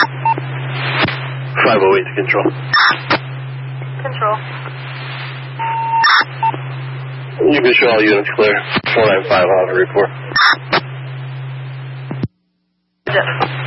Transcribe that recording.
508 to control. Control. You can show all units clear. 495 on the report. Yes.